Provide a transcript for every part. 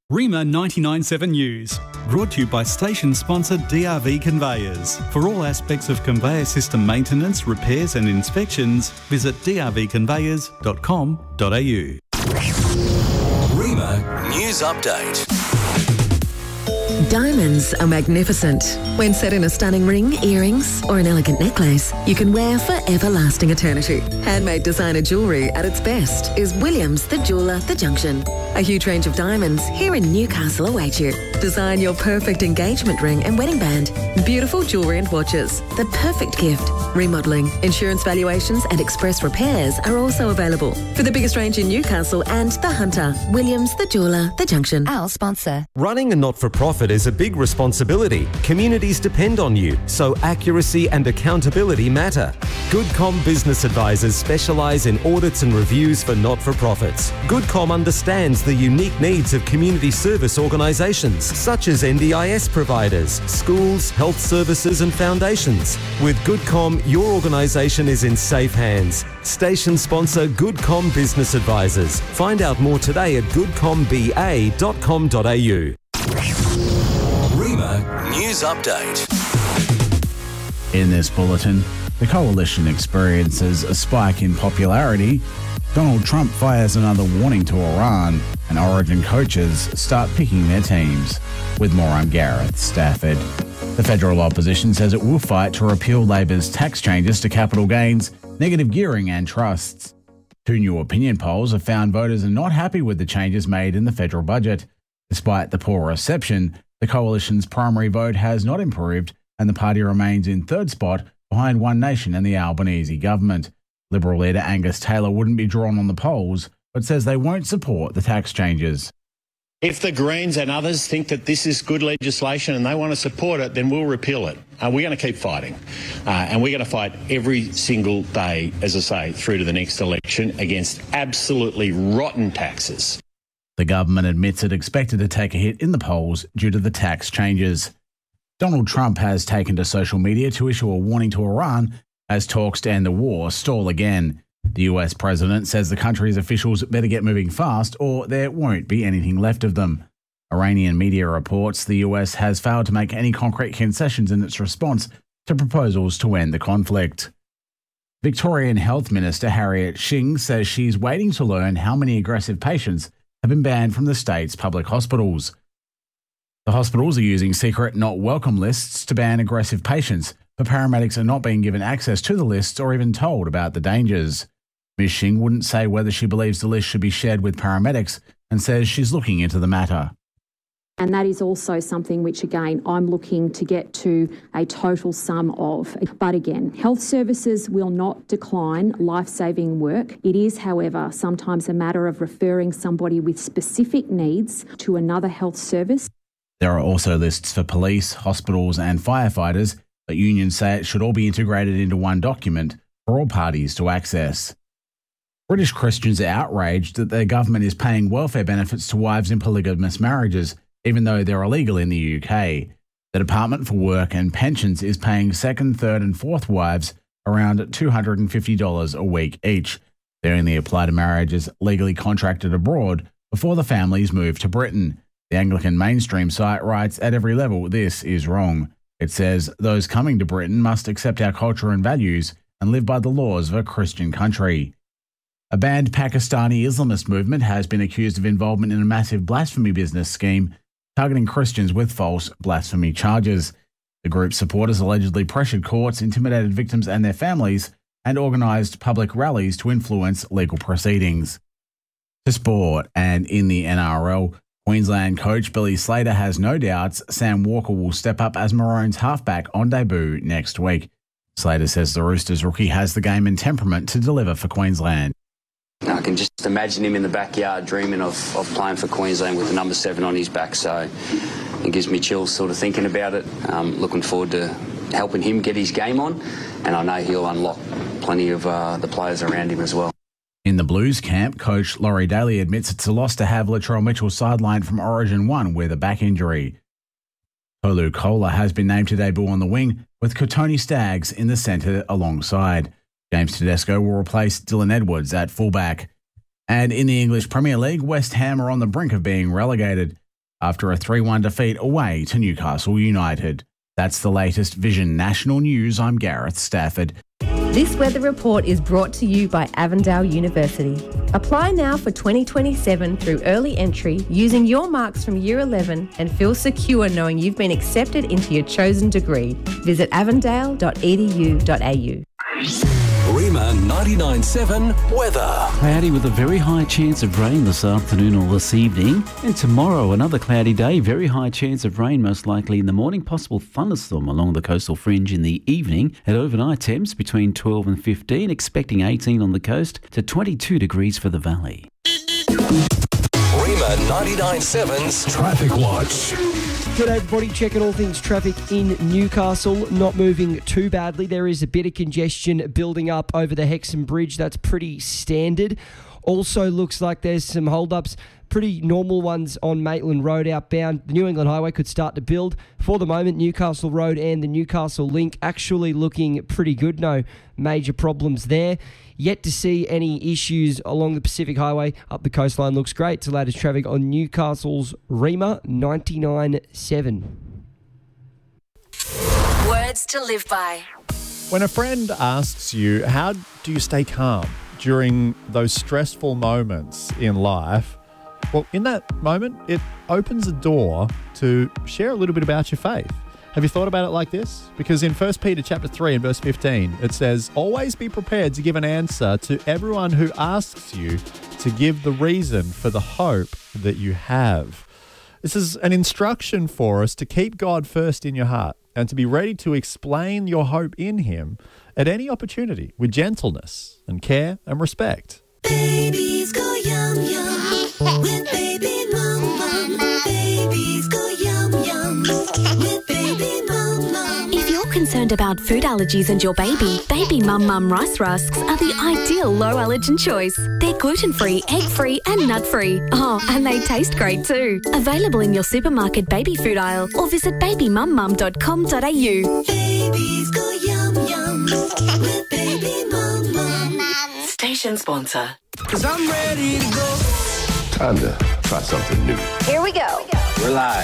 Rima 99.7 News, brought to you by station sponsor DRV Conveyors. For all aspects of conveyor system maintenance, repairs and inspections, visit drvconveyors.com.au. Rima News Update. Diamonds are magnificent. When set in a stunning ring, earrings or an elegant necklace, you can wear for everlasting eternity. Handmade designer jewellery at its best is Williams the Jeweller, The Junction. A huge range of diamonds here in Newcastle await you. Design your perfect engagement ring and wedding band. Beautiful jewellery and watches. The perfect gift. Remodelling, insurance valuations and express repairs are also available. For the biggest range in Newcastle and The Hunter, Williams the Jeweller, The Junction. Our sponsor. Running a not-for-profit is a big responsibility. Communities depend on you, so accuracy and accountability matter. GoodCom Business Advisors specialise in audits and reviews for not-for-profits. GoodCom understands the unique needs of community service organisations, such as NDIS providers, schools, health services and foundations. With GoodCom, your organisation is in safe hands. Station sponsor GoodCom Business Advisors. Find out more today at goodcomba.com.au. Rima News Update. In this bulletin, the coalition experiences a spike in popularity, Donald Trump fires another warning to Iran, and Origin coaches start picking their teams. With more, I'm Gareth Stafford. The federal opposition says it will fight to repeal Labor's tax changes to capital gains, negative gearing and trusts. Two new opinion polls have found voters are not happy with the changes made in the federal budget. Despite the poor reception, the coalition's primary vote has not improved and the party remains in third spot behind One Nation and the Albanese government. Liberal leader Angus Taylor wouldn't be drawn on the polls, but says they won't support the tax changes. If the Greens and others think that this is good legislation and they want to support it, then we'll repeal it. We're going to keep fighting. And we're going to fight every single day, as I say, through to the next election against absolutely rotten taxes. The government admits it expected to take a hit in the polls due to the tax changes. Donald Trump has taken to social media to issue a warning to Iran as talks to end the war stall again. The US president says the country's officials better get moving fast or there won't be anything left of them. Iranian media reports the US has failed to make any concrete concessions in its response to proposals to end the conflict. Victorian Health Minister Harriet Shing says she's waiting to learn how many aggressive patients have been banned from the state's public hospitals. The hospitals are using secret not welcome lists to ban aggressive patients, but paramedics are not being given access to the lists or even told about the dangers. Ms. Shing wouldn't say whether she believes the list should be shared with paramedics and says she's looking into the matter. And that is also something which, again, I'm looking to get to a total sum of. But again, health services will not decline life-saving work. It is, however, sometimes a matter of referring somebody with specific needs to another health service. There are also lists for police, hospitals and firefighters, but unions say it should all be integrated into one document for all parties to access. British Christians are outraged that their government is paying welfare benefits to wives in polygamous marriages, even though they're illegal in the UK. The Department for Work and Pensions is paying second, third and fourth wives around $250 a week each. They only apply to marriages legally contracted abroad before the families move to Britain. The Anglican mainstream site writes, at every level, this is wrong. It says those coming to Britain must accept our culture and values and live by the laws of a Christian country. A banned Pakistani Islamist movement has been accused of involvement in a massive blasphemy business scheme targeting Christians with false blasphemy charges. The group's supporters allegedly pressured courts, intimidated victims and their families, and organised public rallies to influence legal proceedings. To sport, and in the NRL, Queensland coach Billy Slater has no doubts Sam Walker will step up as Maroons halfback on debut next week. Slater says the Roosters rookie has the game and temperament to deliver for Queensland. I can just imagine him in the backyard dreaming of playing for Queensland with the number 7 on his back, so it gives me chills sort of thinking about it. Looking forward to helping him get his game on, and I know he'll unlock plenty of the players around him as well. In the Blues camp, coach Laurie Daly admits it's a loss to have Latrell Mitchell sidelined from Origin 1 with a back injury. Tolu Kola has been named to debut on the wing, with Kotoni Staggs in the centre alongside. James Tedesco will replace Dylan Edwards at fullback. And in the English Premier League, West Ham are on the brink of being relegated. after a 3-1 defeat away to Newcastle United. That's the latest Vision National News. I'm Gareth Stafford. This weather report is brought to you by Avondale University. Apply now for 2027 through early entry using your marks from Year 11 and feel secure knowing you've been accepted into your chosen degree. Visit avondale.edu.au. Rima 99.7 weather. Cloudy with a very high chance of rain this afternoon or this evening. And tomorrow, another cloudy day. Very high chance of rain, most likely in the morning. Possible thunderstorm along the coastal fringe in the evening. At overnight temps between 12 and 15. Expecting 18 on the coast to 22 degrees for the valley. Rima 99.7's Traffic Watch. G'day everybody, checking all things traffic in Newcastle. Not moving too badly. There is a bit of congestion building up over the Hexham Bridge. That's pretty standard. Also looks like there's some holdups, pretty normal ones on Maitland Road outbound. The New England Highway could start to build. For the moment, Newcastle Road and the Newcastle Link actually looking pretty good. No major problems there. Yet to see any issues along the Pacific Highway. Up the coastline looks great. It's the latest traffic on Newcastle's Rima 99.7. Words to live by. When a friend asks you, how do you stay calm during those stressful moments in life? Well, in that moment, it opens a door to share a little bit about your faith. Have you thought about it like this? Because in 1 Peter chapter 3 and verse 15, it says, always be prepared to give an answer to everyone who asks you to give the reason for the hope that you have. This is an instruction for us to keep God first in your heart and to be ready to explain your hope in Him at any opportunity with gentleness and care and respect. Babies go yum yum with baby mum mum. Babies go yum yum with baby mum mum. If you're concerned about food allergies and your baby, Baby Mum Mum Rice Rusks are the ideal low allergen choice. They're gluten-free, egg-free and nut-free. Oh, and they taste great too. Available in your supermarket baby food aisle or visit babymumMum.com.au. Babies go yum yum with baby mum mum. Station sponsor. 'Cause I'm ready to go. Time to try something new. Here we go. We're live.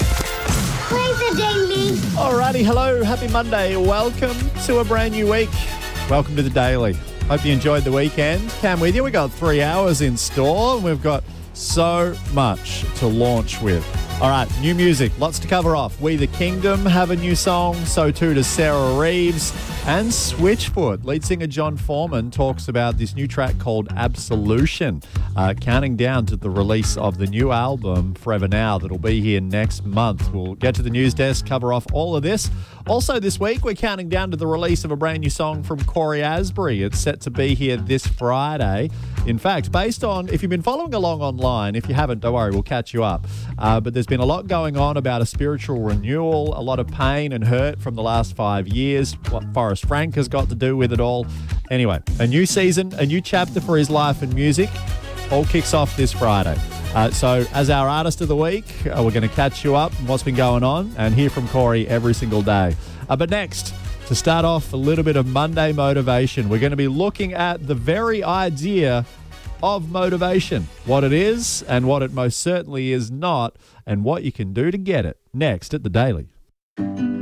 Alrighty, hello, happy Monday. Welcome to a brand new week. Welcome to the Daily. Hope you enjoyed the weekend. Cam with you. We got 3 hours in store and we've got so much to launch with. All right, new music, lots to cover off. We the Kingdom have a new song, so too does Sarah Reeves. And Switchfoot, lead singer John Foreman talks about this new track called Absolution, counting down to the release of the new album Forever Now that'll be here next month. We'll get to the news desk, cover off all of this. Also this week, we're counting down to the release of a brand new song from Corey Asbury. It's set to be here this Friday. In fact, based on, if you've been following along online, if you haven't, don't worry, we'll catch you up. But there's been a lot going on about a spiritual renewal, a lot of pain and hurt from the last 5 years, what Forrest Frank has got to do with it all. Anyway, a new season, a new chapter for his life and music, all kicks off this Friday. So as our Artist of the Week, we're going to catch you up on what's been going on and hear from Corey every single day. But next, to start off a little bit of Monday motivation, we're going to be looking at the very idea of motivation, what it is and what it most certainly is not, and what you can do to get it. Next at The Daily.